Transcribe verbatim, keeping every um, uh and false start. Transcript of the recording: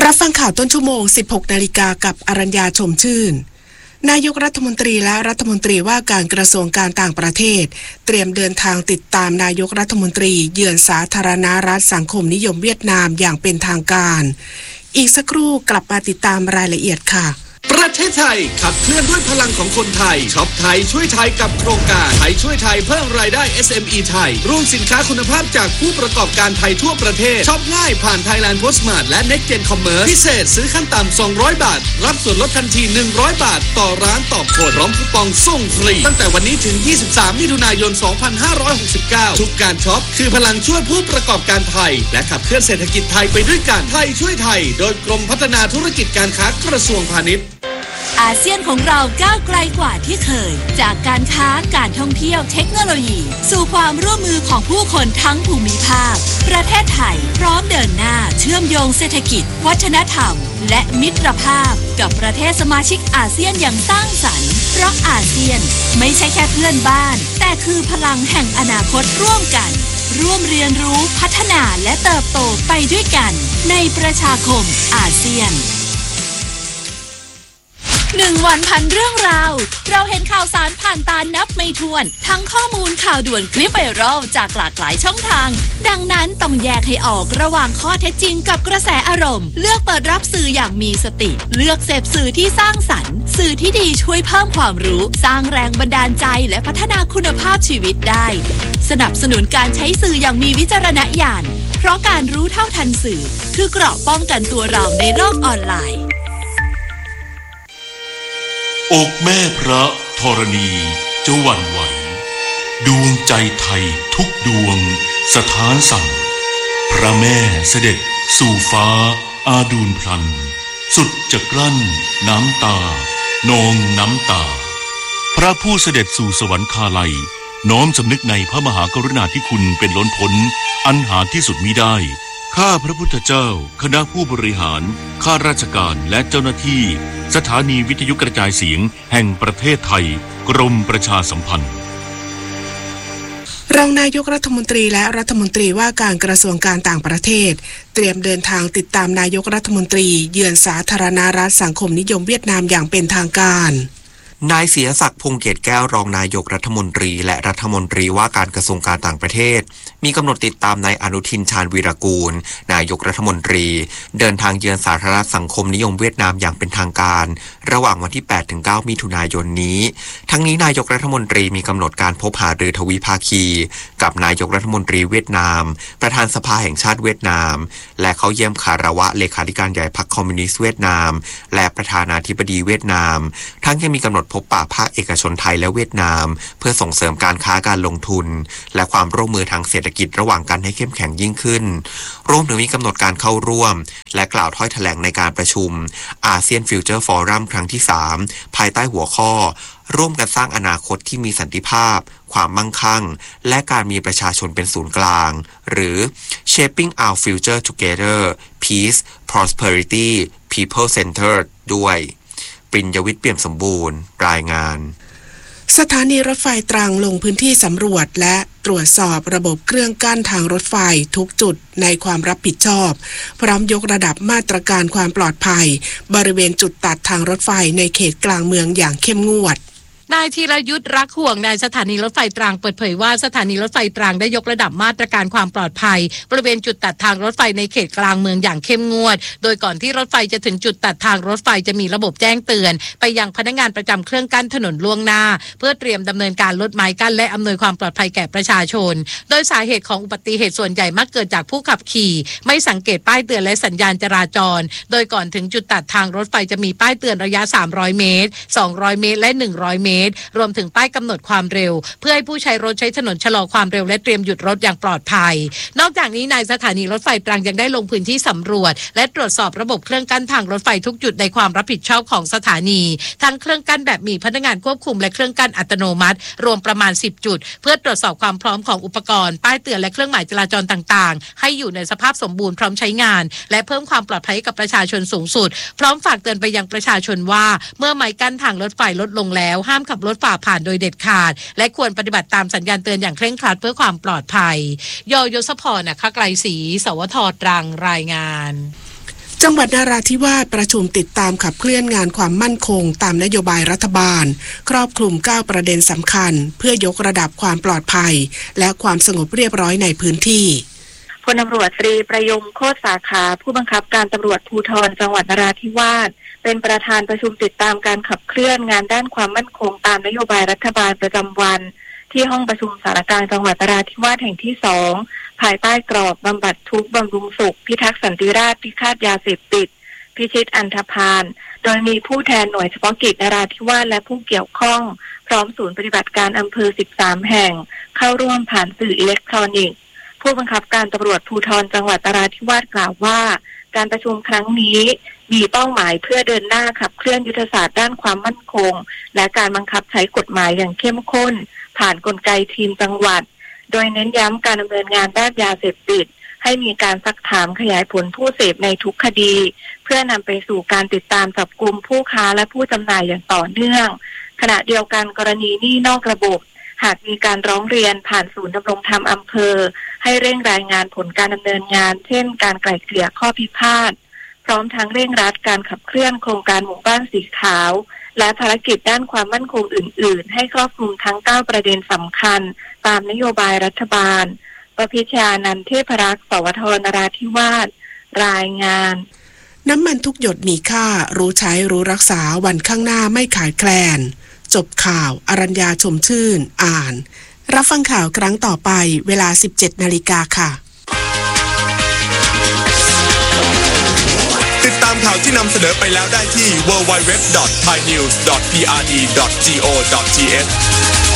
รับฟังข่าวต้นชั่วโมง สิบหก นาฬิกากับอรัญญาชมชื่นนายกรัฐมนตรีและรัฐมนตรีว่าการกระทรวงการต่างประเทศเตรียมเดินทางติดตามนายกรัฐมนตรีเยือนสาธารณรัฐสังคมนิยมเวียดนามอย่างเป็นทางการอีกสักครู่กลับมาติดตามรายละเอียดค่ะประเทศไทยขับเคลื่อนด้วยพลังของคนไทยช็อปไทยช่วยไทยกับโครงการไทยช่วยไทยเพิ่มรายได้ เอส เอ็ม อี ไทยร่วมสินค้าคุณภาพจากผู้ประกอบการไทยทั่วประเทศช็อปง่ายผ่าน Thailand Postmart และ Next Gen Commerce พิเศษซื้อขั้นต่ำสองร้อยบาทรับส่วนลดทันทีหนึ่งร้อยบาทต่อร้านต่อคนพร้อมคูปองส่งฟรีตั้งแต่วันนี้ถึงยี่สิบสามมิถุนายนสองพันห้าร้อยหกสิบเก้าทุกการช็อปคือพลังช่วยผู้ประกอบการไทยและขับเคลื่อนเศรษฐกิจไทยไปด้วยกันไทยช่วยไทยโดยกรมพัฒนาธุรกิจการค้ากระทรวงพาณิชย์อาเซียนของเราก้าวไกลกว่าที่เคยจากการค้าการท่องเที่ยวเทคโนโลยีสู่ความร่วมมือของผู้คนทั้งภูมิภาคประเทศไทยพร้อมเดินหน้าเชื่อมโยงเศรษฐกิจวัฒนธรรมและมิตรภาพกับประเทศสมาชิกอาเซียนอย่างสร้างสรรค์เพราะอาเซียนไม่ใช่แค่เพื่อนบ้านแต่คือพลังแห่งอนาคตร่วมกันร่วมเรียนรู้พัฒนาและเติบโตไปด้วยกันในประชาคมอาเซียนหนึ่งวันพันเรื่องราวเราเห็นข่าวสารผ่านตานับไม่ถ้วนทั้งข้อมูลข่าวด่วนคลิปไวรัลจากหลากหลายช่องทางดังนั้นต้องแยกให้ออกระหว่างข้อเท็จจริงกับกระแสอารมณ์เลือกเปิดรับสื่ออย่างมีสติเลือกเสพสื่อที่สร้างสรรค์สื่อที่ดีช่วยเพิ่มความรู้สร้างแรงบันดาลใจและพัฒนาคุณภาพชีวิตได้สนับสนุนการใช้สื่ออย่างมีวิจารณญาณเพราะการรู้เท่าทันสื่อคือเกราะป้องกันตัวเราในโลกออนไลน์อกแม่พระธรณีจะหวั่นไหวดวงใจไทยทุกดวงสถานสั่นพระแม่เสด็จสู่ฟ้าอาดูลพลันสุดจะกลั้นน้ำตานองน้ำตาพระผู้เสด็จสู่สวรรคาลัยน้อมสำนึกในพระมหากรุณาธิคุณเป็นล้นพ้นอันหาที่สุดมิได้ข้าพระพุทธเจ้าคณะผู้บริหารข้าราชการและเจ้าหน้าที่สถานีวิทยุกระจายเสียงแห่งประเทศไทยกรมประชาสัมพันธ์รองนายกรัฐมนตรีและรัฐมนตรีว่าการกระทรวงการต่างประเทศเตรียมเดินทางติดตามนายกรัฐมนตรีเยือนสาธารณรัฐสังคมนิยมเวียดนามอย่างเป็นทางการนายเสียศักดิ์พงษ์เกตแก้วรองนายกรัฐมนตรีและรัฐมนตรีว่าการกระทรวงการต่างประเทศมีกำหนดติดตามนายอนุทินชาญวีรกูลนายกรัฐมนตรีเดินทางเยือนสาธารณรัฐสังคมนิยมเวียดนามอย่างเป็นทางการระหว่างวันที่ แปดถึงเก้า มิถุนายนนี้ทั้งนี้นายกรัฐมนตรีมีกำหนดการพบหารือทวิภาคีกับนายกรัฐมนตรีเวียดนามประธานสภาแห่งชาติเวียดนามและเขาเยี่ยมคารวะเลขาธิการใหญ่พรรคคอมมิวนิสต์เวียดนามและประธานาธิบดีเวียดนามทั้งยังมีกำหนดพบปะภาคเอกชนไทยและเวียดนามเพื่อส่งเสริมการค้าการลงทุนและความร่วมมือทางเศรษฐกิจระหว่างกันให้เข้มแข็งยิ่งขึ้นรวมถึงมีกำหนดการเข้าร่วมและกล่าวถ้อยแถลงในการประชุมอาเซียนฟิวเจอร์ฟอรัมครั้งที่สามภายใต้หัวข้อร่วมกันสร้างอนาคตที่มีสันติภาพความมั่งคั่งและการมีประชาชนเป็นศูนย์กลางหรือ Shaping Our Future Together Peace Prosperity People Centered ด้วยปริญญวิทย์เปี่ยมสมบูรณ์รายงานสถานีรถไฟตรังลงพื้นที่สำรวจและตรวจสอบระบบเครื่องกั้นทางรถไฟทุกจุดในความรับผิดชอบพร้อมยกระดับมาตรการความปลอดภัยบริเวณจุดตัดทางรถไฟในเขตกลางเมืองอย่างเข้มงวดนายธีรยุทธรักห่วงนายสถานีรถไฟตรังเปิดเผยว่าสถานีรถไฟตรังได้ยกระดับมาตรการความปลอดภัยบริเวณจุดตัดทางรถไฟในเขตกลางเมืองอย่างเข้มงวดโดยก่อนที่รถไฟจะถึงจุดตัดทางรถไฟจะมีระบบแจ้งเตือนไปยังพนักงานประจำเครื่องกั้นถนนล่วงหน้าเพื่อเตรียมดำเนินการลดไม้กั้นและอำนวยความปลอดภัยแก่ประชาชนโดยสาเหตุของอุบัติเหตุส่วนใหญ่มักเกิดจากผู้ขับขี่ไม่สังเกตป้ายเตือนและสัญญาณจราจรโดยก่อนถึงจุดตัดทางรถไฟจะมีป้ายเตือนระยะสามร้อยเมตรสองร้อยเมตรและหนึ่งร้อยเมตรรวมถึงป้ายกำหนดความเร็วเพื่อให้ผู้ใช้รถใช้ถนนชะลอความเร็วและเตรียมหยุดรถอย่างปลอดภัยนอกจากนี้นายสถานีรถไฟตรังยังได้ลงพื้นที่สำรวจและตรวจสอบระบบเครื่องกั้นทางรถไฟทุกจุดในความรับผิดชอบของสถานีทั้งเครื่องกั้นแบบมีพนักงานควบคุมและเครื่องกั้นอัตโนมัติรวมประมาณสิบจุดเพื่อตรวจสอบความพร้อมของอุปกรณ์ป้ายเตือนและเครื่องหมายจราจรต่างๆให้อยู่ในสภาพสมบูรณ์พร้อมใช้งานและเพิ่มความปลอดภัยกับประชาชนสูงสุดพร้อมฝากเตือนไปยังประชาชนว่าเมื่อไม้กั้นทางรถไฟลดลงแล้วห้ามขับรถฝ่าผ่านโดยเด็ดขาดและควรปฏิบัติตามสัญญาณเตือนอย่างเคร่งครัดเพื่อความปลอดภัยยยศพรนะคะไกลศรีสวทตรังรายงานจังหวัดนราธิวาสประชุมติดตามขับเคลื่อนงานความมั่นคงตามนโยบายรัฐบาลครอบคลุมเก้าประเด็นสำคัญเพื่อยกระดับความปลอดภัยและความสงบเรียบร้อยในพื้นที่พลตำรวจตรีประยงโคตรสาขาผู้บังคับการตำรวจภูธรจังหวัดนราธิวาสเป็นประธานประชุมติดตามการขับเคลื่อนงานด้านความมั่นคงตามนโยบายรัฐบาลประจำวันที่ห้องประชุมสารกลางจังหวัดนราธิวาสแห่งที่สองภายใต้กรอบบำบัดทุกข์บำรุงสุขพิทักษ์สันติราษฎร์พิฆาตยาเสพติดพิชิตอันธพาลโดยมีผู้แทนหน่วยเฉพาะกิจนราธิวาสและผู้เกี่ยวข้องพร้อมศูนย์ปฏิบัติการอำเภอสิบสามแห่งเข้าร่วมผ่านสื่ออิเล็กทรอนิกส์ผู้บังคับการตำรวจภูธรจังหวัดนราธิวาสกล่าวว่าการประชุมครั้งนี้มีเป้าหมายเพื่อเดินหน้าขับเคลื่อนยุทธศาสตร์ด้านความมั่นคงและการบังคับใช้กฎหมายอย่างเข้มข้นผ่านกลไกทีมจังหวัดโดยเน้นย้ำการดำเนินงานด้านยาเสพติดให้มีการซักถามขยายผลผู้เสพในทุกคดีเพื่อนำไปสู่การติดตามจับกุมผู้ค้าและผู้จำหน่ายอย่างต่อเนื่องขณะเดียวกันกรณีหนี้นอกระบบหากมีการร้องเรียนผ่านศูนย์ดำรงธรรมอำเภอให้เร่งรายงานผลการดำเนินงานเช่นการไกล่เกลี่ยข้อพิพาทพร้อมทั้งเร่งรัดการขับเคลื่อนโครงการหมู่บ้านสีขาวและภารกิจด้านความมั่นคงอื่นๆให้ครอบคลุมทั้งเก้าประเด็นสำคัญตามนโยบายรัฐบาลประพิชานันท์เทพรักษ์สวทนราธิวาสรายงานน้ำมันทุกหยดมีค่ารู้ใช้รู้รักษาวันข้างหน้าไม่ขาดแคลนจบข่าวอรัญญาชมชื่นอ่านรับฟังข่าวครั้งต่อไปเวลา สิบเจ็ดนาฬิกา ค่ะติดตามข่าวที่นำเสนอไปแล้วได้ที่ ดับเบิลยู ดับเบิลยู ดับเบิลยู ดอท ไทยนิวส์ ดอท พี อาร์ ดี ดอท โก ดอท ที เอช